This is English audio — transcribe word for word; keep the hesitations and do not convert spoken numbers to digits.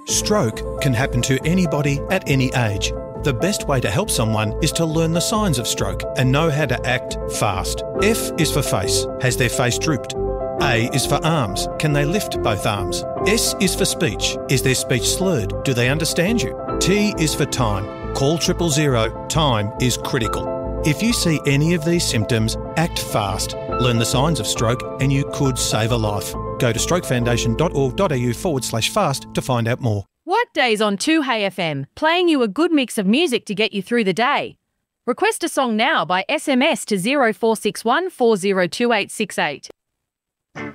Stroke can happen to anybody at any age. The best way to help someone is to learn the signs of stroke and know how to act fast. F is for face. Has their face drooped? A is for arms. Can they lift both arms? S is for speech. Is their speech slurred? Do they understand you? T is for time. Call triple zero. Time is critical. If you see any of these symptoms, act fast. Learn the signs of stroke and you could save a life. Go to strokefoundation.org.au forward slash fast to find out more. Workday's on two Hey F M, playing you a good mix of music to get you through the day. Request a song now by S M S to zero four six one four zero two eight six eight.